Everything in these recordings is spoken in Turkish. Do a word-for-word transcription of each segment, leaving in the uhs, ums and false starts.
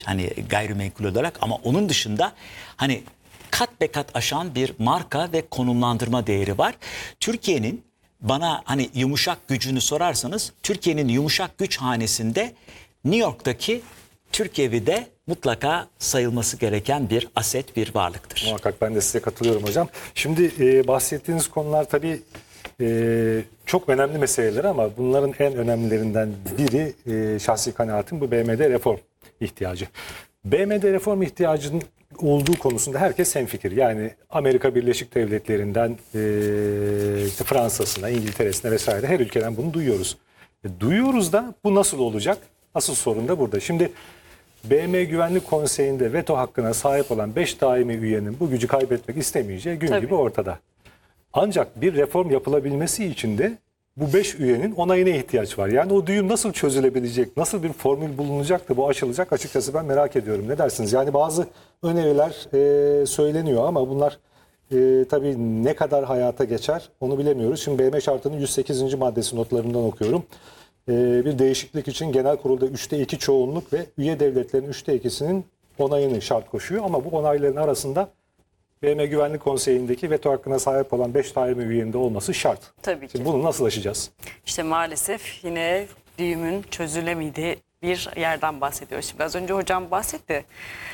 hani gayrimenkul olarak, ama onun dışında hani kat be kat aşan bir marka ve konumlandırma değeri var. Türkiye'nin, bana hani yumuşak gücünü sorarsanız, Türkiye'nin yumuşak güç hanesinde New York'taki Türk Evi de mutlaka sayılması gereken bir aset, bir varlıktır. Muhakkak, ben de size katılıyorum hocam. Şimdi e, bahsettiğiniz konular tabii e, çok önemli meseleler, ama bunların en önemlilerinden biri e, şahsi kanaatim bu B M D reform ihtiyacı. B M D reform ihtiyacının olduğu konusunda herkes hemfikir. Yani Amerika Birleşik Devletleri'nden e, işte Fransa'sına, İngiltere'sine vesaire her ülkeden bunu duyuyoruz. E, duyuyoruz da bu nasıl olacak? Asıl sorun da burada. Şimdi B M Güvenlik Konseyi'nde veto hakkına sahip olan beş daimi üyenin bu gücü kaybetmek istemeyeceği gün Tabii. gibi ortada. Ancak bir reform yapılabilmesi için de bu beş üyenin onayına ihtiyaç var. Yani o düğüm nasıl çözülebilecek, nasıl bir formül bulunacak da bu aşılacak, açıkçası ben merak ediyorum. Ne dersiniz? Yani bazı öneriler e, söyleniyor, ama bunlar e, tabii ne kadar hayata geçer onu bilemiyoruz. Şimdi B M şartının yüz sekizinci maddesi, notlarından okuyorum. E, bir değişiklik için genel kurulda üçte iki çoğunluk ve üye devletlerin üçte ikisinin onayını şart koşuyor. Ama bu onayların arasında B M Güvenlik Konseyi'ndeki veto hakkına sahip olan beş daimi üyenin de olması şart. Tabii ki. Şimdi bunu nasıl aşacağız? İşte maalesef yine düğümün çözülemediği bir yerden bahsediyoruz. Şimdi az önce hocam bahsetti.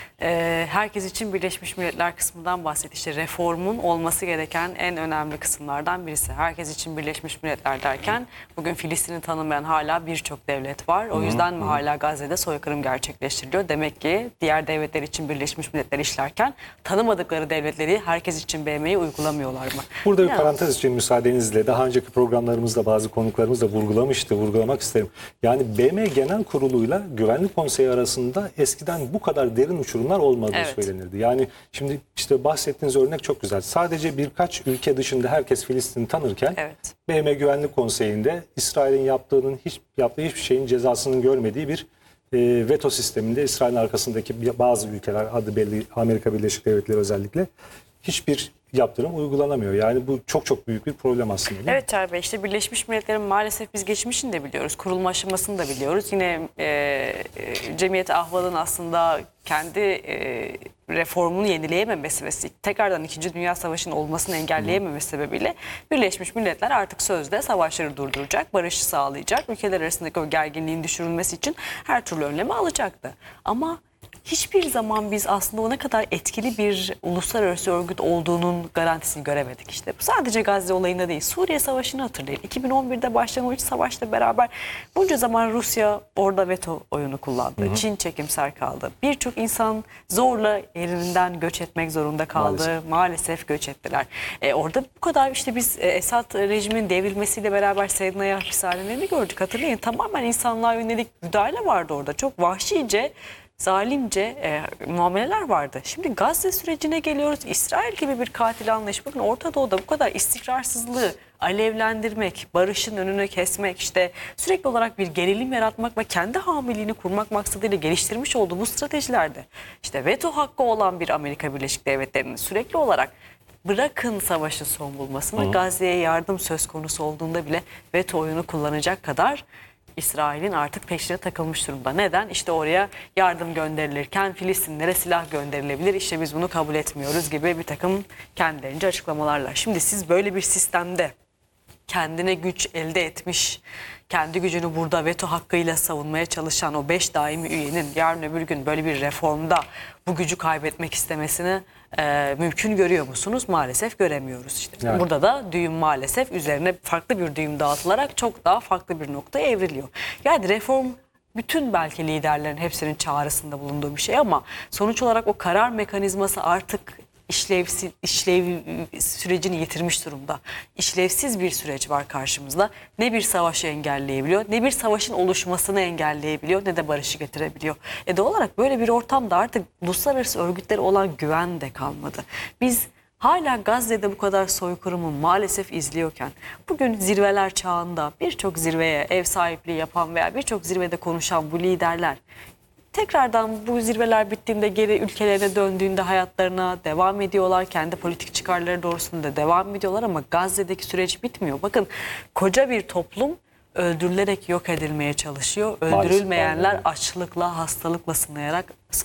Ee, herkes için Birleşmiş Milletler kısmından bahsetti. İşte reformun olması gereken en önemli kısımlardan birisi. Herkes için Birleşmiş Milletler derken bugün Filistin'i tanımayan hala birçok devlet var. O yüzden mi hala Gazze'de soykırım gerçekleştiriliyor? Demek ki diğer devletler için Birleşmiş Milletler işlerken tanımadıkları devletleri herkes için B M'yi uygulamıyorlar mı? Burada bir Ya. parantez için müsaadenizle, daha önceki programlarımızda bazı konuklarımız da vurgulamıştı, vurgulamak isterim. Yani B M Genel Kurulu'yla Güvenlik Konseyi arasında eskiden bu kadar derin uçurumlar olmadığı Evet. söylenirdi. Yani şimdi işte bahsettiğiniz örnek çok güzel. Sadece birkaç ülke dışında herkes Filistin'i tanırken Evet. B M Güvenlik Konseyi'nde İsrail'in yaptığının hiç yaptığı hiçbir şeyin cezasının görmediği bir e, veto sisteminde İsrail'in arkasındaki bazı ülkeler, adı belli Amerika Birleşik Devletleri özellikle, hiçbir yaptırım uygulanamıyor. Yani bu çok çok büyük bir problem aslında, değil mi? Evet Çağrı Bey, işte Birleşmiş Milletler'in maalesef biz geçmişini de biliyoruz, kurulma aşamasını da biliyoruz. Yine e, e, Cemiyet Ahval'ın aslında kendi e, reformunu yenileyememesi ve tekrardan İkinci Dünya Savaşı'nın olmasını engelleyememesi sebebiyle Birleşmiş Milletler artık sözde savaşları durduracak, barışı sağlayacak, ülkeler arasındaki o gerginliğin düşürülmesi için her türlü önlemi alacaktı. Ama hiçbir zaman biz aslında o ne kadar etkili bir uluslararası örgüt olduğunun garantisini göremedik işte. Bu sadece Gazze olayında değil. Suriye Savaşı'nı hatırlayın. iki bin on birde başlayan o iç savaşla beraber bunca zaman Rusya orada veto oyunu kullandı. Hı hı. Çin çekimser kaldı. Birçok insan zorla yerinden göç etmek zorunda kaldı. Maalesef, Maalesef göç ettiler. E, orada bu kadar işte biz e, Esad rejimin devrilmesiyle beraber Seydnaya hapishanelerini gördük. Hatırlayın, tamamen insanlığa yönelik müdahale vardı orada. Çok vahşice, zalimce e, muameleler vardı. Şimdi Gazze sürecine geliyoruz. İsrail gibi bir katil anlayış. Bakın Orta Doğu'da bu kadar istikrarsızlığı alevlendirmek, barışın önünü kesmek, işte sürekli olarak bir gerilim yaratmak ve kendi hamiliğini kurmak maksadıyla geliştirmiş olduğu bu stratejilerde işte veto hakkı olan bir Amerika Birleşik Devletleri'nin sürekli olarak bırakın savaşın son bulmasını, Gazze'ye yardım söz konusu olduğunda bile veto oyunu kullanacak kadar İsrail'in artık peşine takılmış durumda. Neden? İşte oraya yardım gönderilirken Filistinlere silah gönderilebilir, İşte biz bunu kabul etmiyoruz gibi bir takım kendilerince açıklamalarla. Şimdi siz böyle bir sistemde kendine güç elde etmiş, kendi gücünü burada veto hakkıyla savunmaya çalışan o beş daimi üyenin yarın öbür gün böyle bir reformda bu gücü kaybetmek istemesini e, mümkün görüyor musunuz? Maalesef göremiyoruz işte. Yani. Burada da düğüm maalesef üzerine farklı bir düğüm dağıtılarak çok daha farklı bir noktaya evriliyor. Yani reform bütün belki liderlerin hepsinin çağrısında bulunduğu bir şey, ama sonuç olarak o karar mekanizması artık işlevsiz, işlev sürecini yitirmiş durumda. İşlevsiz bir süreç var karşımızda. Ne bir savaşı engelleyebiliyor, ne bir savaşın oluşmasını engelleyebiliyor, ne de barışı getirebiliyor. E doğal olarak böyle bir ortamda artık uluslararası örgütlere olan güven de kalmadı. Biz hala Gazze'de bu kadar soykırımı maalesef izliyorken, bugün zirveler çağında birçok zirveye ev sahipliği yapan veya birçok zirvede konuşan bu liderler tekrardan bu zirveler bittiğinde geri ülkelerine döndüğünde hayatlarına devam ediyorlar. Kendi politik çıkarları doğrusunda devam ediyorlar, ama Gazze'deki süreç bitmiyor. Bakın, koca bir toplum öldürülerek yok edilmeye çalışıyor. Öldürülmeyenler açlıkla, hastalıkla sınayarak